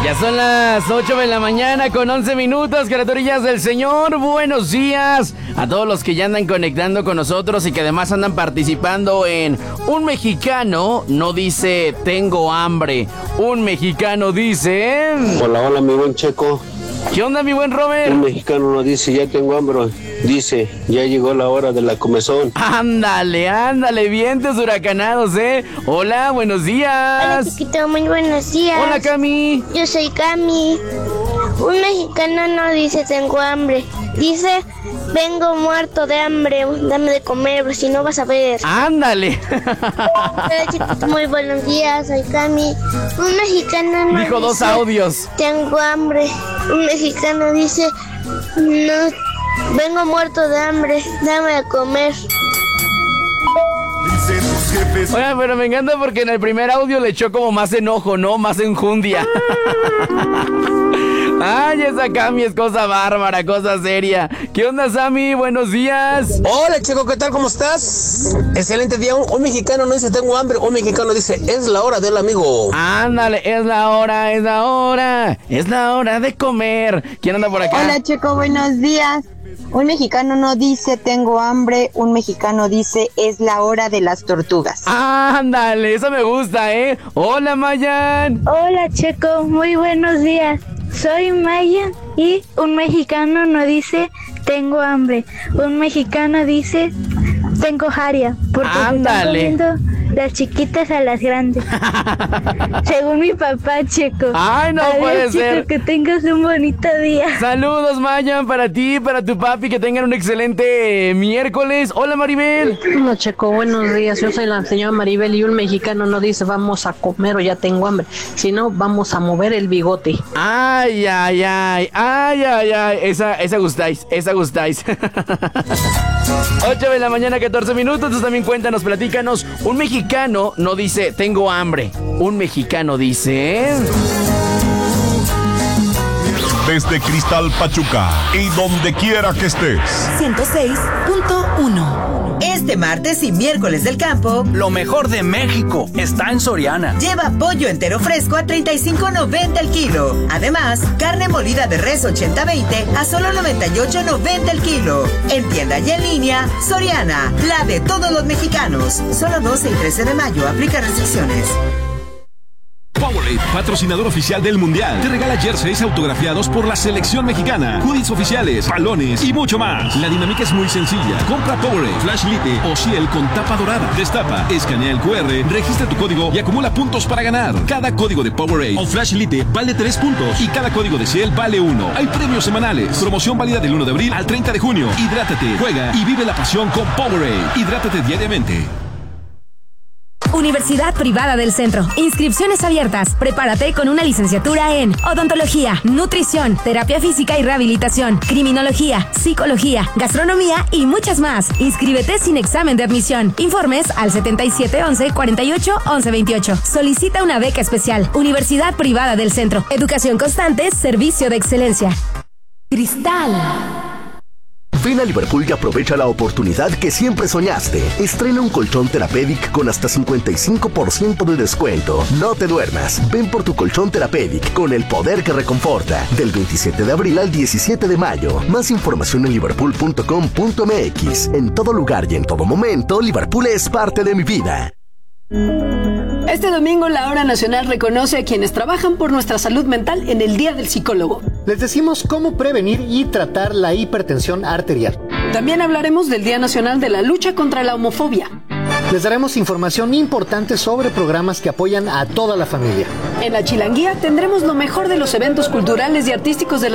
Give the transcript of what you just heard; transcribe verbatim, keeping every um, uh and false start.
Ya son las ocho de la mañana con once minutos, criaturillas del Señor. Buenos días a todos los que ya andan conectando con nosotros y que además andan participando en Un mexicano no dice tengo hambre. Un mexicano dice... Hola, hola, mi buen Checo. ¿Qué onda, mi buen Robert? Un mexicano no dice ya tengo hambre, dice ya llegó la hora de la comezón. Ándale, ándale, vientos huracanados, ¿eh? Hola, buenos días. Hola, chiquito, muy buenos días. Hola, Cami. Yo soy Cami. Un mexicano no dice tengo hambre, dice vengo muerto de hambre, dame de comer, si no vas a ver. Ándale. Hola, chiquito, muy buenos días, soy Cami. Un mexicano no Dijo dos dice audios. tengo hambre. Un mexicano dice no, vengo muerto de hambre, dame de comer. Oigan, pero me encanta porque en el primer audio le echó como más enojo, ¿no? Más enjundia. Ay, esa Cami es cosa bárbara, cosa seria. ¿Qué onda, Sammy? Buenos días. Hola, Checo, ¿qué tal? ¿Cómo estás? Excelente día. Un, un mexicano no dice tengo hambre, un mexicano dice es la hora del amigo. Ándale, es la hora, es la hora, es la hora de comer. ¿Quién anda por acá? Hola, Checo, buenos días. Un mexicano no dice tengo hambre, un mexicano dice es la hora de las tortugas. Ándale, eso me gusta, ¿eh? Hola, Mayan. Hola, Checo, muy buenos días. Soy Mayan y un mexicano no dice tengo hambre. Un mexicano dice tengo jaria. Porque Ándale. se están comiendo las chiquitas a las grandes. Según mi papá, Checo. Ay, no Adiós, puede Checo, ser. que tengas un bonito día. Saludos, Mayan, para ti, para tu papi, que tengan un excelente miércoles. Hola, Maribel. Hola, Checo, buenos días. Yo soy la señora Maribel y un mexicano no dice vamos a comer o ya tengo hambre, sino vamos a mover el bigote. Ay, ay, ay, ay, ay, ay. Esa, esa gustáis, esa gustáis. ocho de la mañana, catorce minutos. Tú también cuéntanos, platícanos. Un mexicano no dice tengo hambre. Un mexicano dice... Desde Cristal Pachuca y donde quiera que estés. ciento seis punto uno. Este martes y miércoles del campo, lo mejor de México está en Soriana. Lleva pollo entero fresco a treinta y cinco noventa el kilo. Además, carne molida de res ochenta veinte a solo noventa y ocho noventa el kilo. En tienda y en línea, Soriana, la de todos los mexicanos. Solo doce y trece de mayo, aplica restricciones. Powerade, patrocinador oficial del Mundial, te regala jerseys autografiados por la selección mexicana, hoodies oficiales, balones y mucho más. La dinámica es muy sencilla. Compra Powerade, Flash Lite o Ciel con tapa dorada. Destapa, escanea el cu erre, registra tu código y acumula puntos para ganar. Cada código de Powerade o Flash Lite vale tres puntos y cada código de Ciel vale uno. Hay premios semanales. Promoción válida del uno de abril al treinta de junio. Hidrátate, juega y vive la pasión con Powerade. Hidrátate diariamente. Universidad Privada del Centro. Inscripciones abiertas. Prepárate con una licenciatura en odontología, nutrición, terapia física y rehabilitación, criminología, psicología, gastronomía y muchas más. Inscríbete sin examen de admisión. Informes al setenta y siete once cuarenta y ocho once veintiocho. Solicita una beca especial. Universidad Privada del Centro. Educación constante, servicio de excelencia. Cristal. Ven a Liverpool y aprovecha la oportunidad que siempre soñaste. Estrena un colchón Therapeutic con hasta cincuenta y cinco por ciento de descuento. No te duermas. Ven por tu colchón Therapeutic con el poder que reconforta. Del veintisiete de abril al diecisiete de mayo. Más información en liverpool punto com punto m x. En todo lugar y en todo momento, Liverpool es parte de mi vida. Este domingo la Hora Nacional reconoce a quienes trabajan por nuestra salud mental en el Día del Psicólogo. Les decimos cómo prevenir y tratar la hipertensión arterial. También hablaremos del Día Nacional de la Lucha contra la Homofobia. Les daremos información importante sobre programas que apoyan a toda la familia. En la Chilanguía tendremos lo mejor de los eventos culturales y artísticos de la